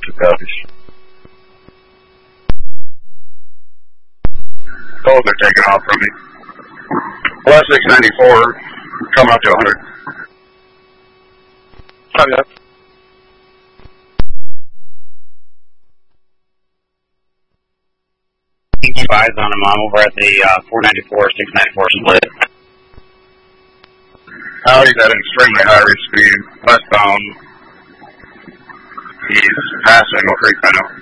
copies. Those are taking off from me. Plus 694, coming up to 100. Copy that. Keep eyes on him. I'm over at the 494, 694 split. He's at an extremely high rate speed, westbound. He's passing Oak Creek Meadow.